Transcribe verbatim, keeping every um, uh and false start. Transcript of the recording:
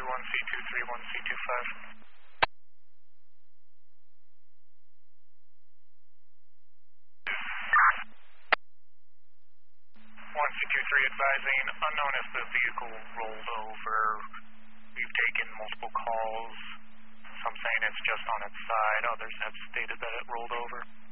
one, C two three one, C two five. one C two three advising, unknown if the vehicle rolled over. We've taken multiple calls, some saying it's just on its side, others have stated that it rolled over.